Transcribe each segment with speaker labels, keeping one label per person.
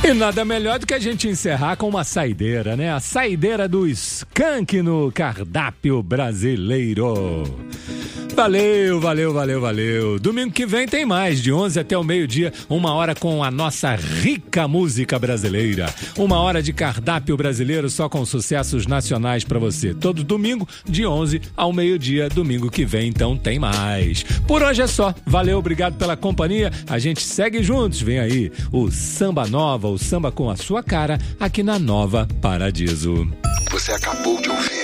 Speaker 1: E nada melhor do que a gente encerrar com uma saideira, né? A saideira do Skank no cardápio brasileiro. Valeu, valeu, valeu, valeu. Domingo que vem tem mais, de 11 até o meio-dia, 1 hora com a nossa rica música brasileira. 1 hora de cardápio brasileiro só com sucessos nacionais pra você. Todo domingo, de 11 ao meio-dia, domingo que vem, então tem mais. Por hoje é só. Valeu, obrigado pela companhia. A gente segue juntos. Vem aí o Samba Nova, o samba com a sua cara, aqui na Nova Paradiso.
Speaker 2: Você acabou de ouvir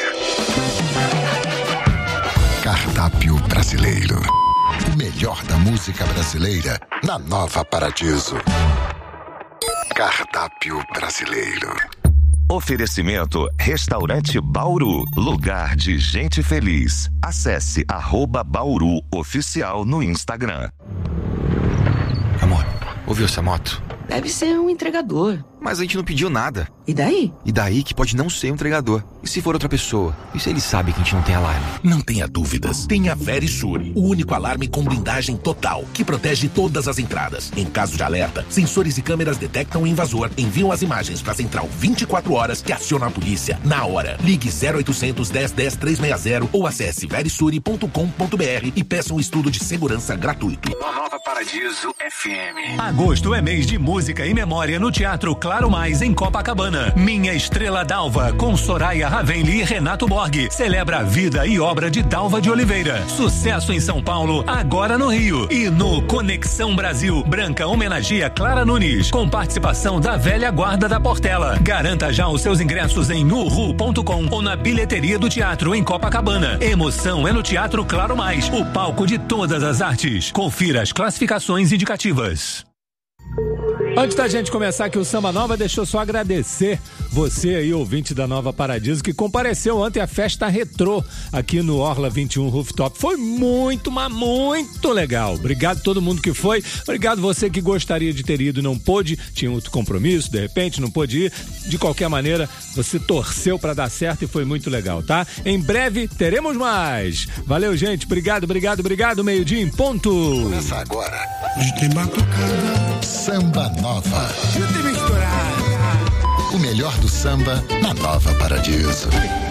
Speaker 2: Cardápio Brasileiro. O melhor da música brasileira na Nova Paradiso. Cardápio Brasileiro.
Speaker 3: Oferecimento Restaurante Bauru, lugar de gente feliz. Acesse @Bauru Oficial no Instagram.
Speaker 4: Amor, ouviu essa moto?
Speaker 5: Deve ser um entregador.
Speaker 4: Mas a gente não pediu nada.
Speaker 5: E daí?
Speaker 4: E daí que pode não ser um entregador. E se for outra pessoa? E se ele sabe que a gente não tem alarme?
Speaker 6: Não tenha dúvidas. Tem a Verisure, o único alarme com blindagem total, que protege todas as entradas. Em caso de alerta, sensores e câmeras detectam o invasor, enviam as imagens para a central 24 horas que aciona a polícia na hora. Ligue 0800 10 10 360 ou acesse verisure.com.br e peça um estudo de segurança gratuito.
Speaker 3: A Nova Paradiso FM.
Speaker 7: Agosto é mês de música e memória no Teatro Claro Mais, em Copacabana. Minha Estrela d'Alva, com Soraya Ravenli e Renato Borghi, celebra a vida e obra de Dalva de Oliveira. Sucesso em São Paulo, agora no Rio. E no Conexão Brasil, Branca homenageia Clara Nunes, com participação da velha guarda da Portela. Garanta já os seus ingressos em uhu.com ou na bilheteria do teatro em Copacabana. Emoção é no Teatro Claro Mais, o palco de todas as artes. Confira as classificações indicativas.
Speaker 1: Antes da gente começar aqui o Samba Nova, deixa eu só agradecer você aí, ouvinte da Nova Paradiso, que compareceu ontem à festa retrô aqui no Orla 21 Rooftop. Foi muito, mas muito legal. Obrigado a todo mundo que foi. Obrigado você que gostaria de ter ido e não pôde, tinha outro compromisso, de repente não pôde ir. De qualquer maneira, você torceu pra dar certo e foi muito legal, tá? Em breve teremos mais. Valeu, gente. Obrigado, obrigado, obrigado. Meio-dia em ponto.
Speaker 2: Começa agora. Samba Nova. O melhor do samba na Nova Paradiso.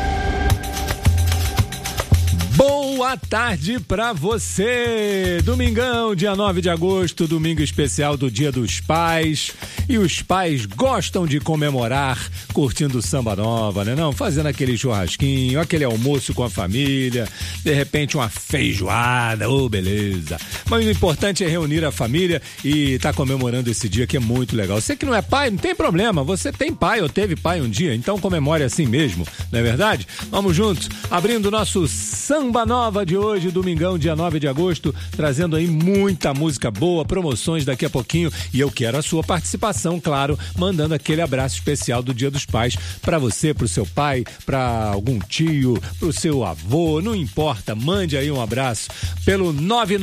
Speaker 1: Boa tarde pra você! Domingão, dia 9 de agosto, domingo especial do Dia dos Pais. E os pais gostam de comemorar curtindo Samba Nova, né? Não, fazendo aquele churrasquinho, aquele almoço com a família, de repente uma feijoada, beleza. Mas o importante é reunir a família e tá comemorando esse dia que é muito legal. Você que não é pai, não tem problema, você tem pai ou teve pai um dia, então comemore assim mesmo, não é verdade? Vamos juntos, abrindo o nosso Samba Nova de hoje, domingão, dia 9 de agosto, trazendo aí muita música boa, promoções daqui a pouquinho, e eu quero a sua participação, claro, mandando aquele abraço especial do Dia dos Pais pra você, pro seu pai, pra algum tio, pro seu avô, não importa, mande aí um abraço pelo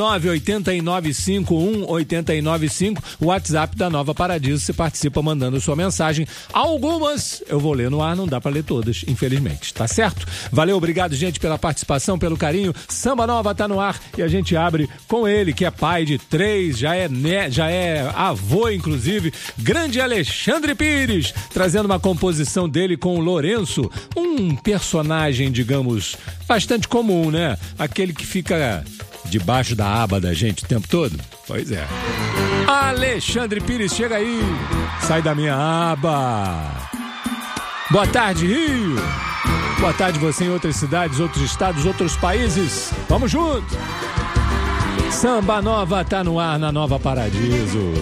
Speaker 1: 998951895, o WhatsApp da Nova Paradiso, você participa mandando sua mensagem. Algumas eu vou ler no ar, não dá pra ler todas, infelizmente, tá certo? Valeu, obrigado, gente, pela participação, pelo carinho. Samba Nova tá no ar e a gente abre com ele, que é pai de 3, já é avô, inclusive, grande Alexandre Pires, trazendo uma composição dele com o Lourenço, um personagem, digamos, bastante comum, né? Aquele que fica debaixo da aba da gente o tempo todo. Pois é. Alexandre Pires, chega aí. Sai da minha aba. Boa tarde, Rio. Boa tarde você em outras cidades, outros estados, outros países. Vamos junto. Samba Nova tá no ar na Nova Paradiso.